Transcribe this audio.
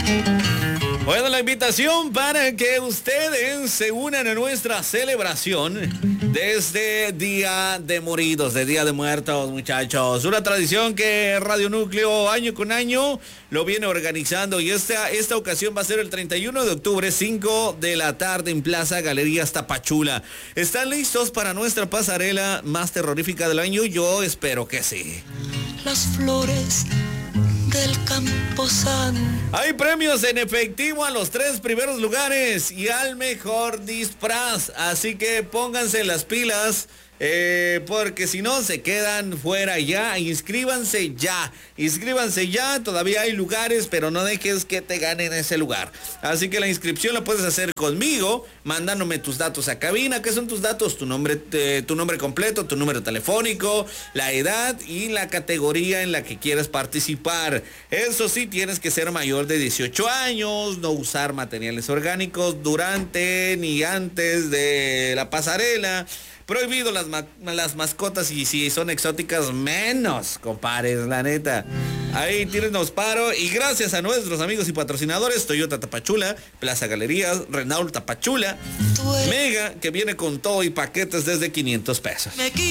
Bueno, la invitación para que ustedes se unan a nuestra celebración desde Día de Moridos, de Día de Muertos, muchachos. Una tradición que Radio Núcleo año con año lo viene organizando y esta ocasión va a ser el 31 de octubre, 5 de la tarde en Plaza Galerías Tapachula. ¿Están listos para nuestra pasarela más terrorífica del año? Yo espero que sí. Las flores del Camposanto. Hay premios en efectivo a los 3 primeros lugares y al mejor disfraz, así que pónganse las pilas, porque si no se quedan fuera ya. Inscríbanse ya, todavía hay lugares, pero no dejes que te ganen ese lugar. Así que la inscripción la puedes hacer conmigo, mandándome tus datos a cabina. ¿Qué son tus datos? Tu nombre completo, tu número telefónico, la edad y la categoría en la que quieres participar. Eso sí, tienes que ser mayor de 18 años, no usar materiales orgánicos durante ni antes de la pasarela. Prohibido las mascotas y si son exóticas menos, compadres, la neta. Ahí tírennos paro y gracias a nuestros amigos y patrocinadores Toyota Tapachula, Plaza Galerías, Renault Tapachula, Mega, que viene con todo y paquetes desde 500 pesos.